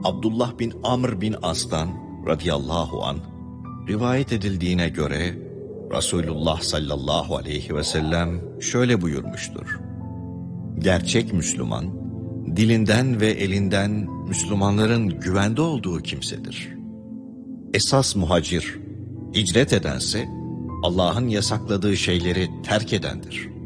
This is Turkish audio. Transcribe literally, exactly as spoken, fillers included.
Abdullah bin Amr bin As'tan radıyallahu an rivayet edildiğine göre Resulullah sallallahu aleyhi ve sellem şöyle buyurmuştur: Gerçek Müslüman, dilinden ve elinden Müslümanların güvende olduğu kimsedir. Esas muhacir, hicret edense Allah'ın yasakladığı şeyleri terk edendir.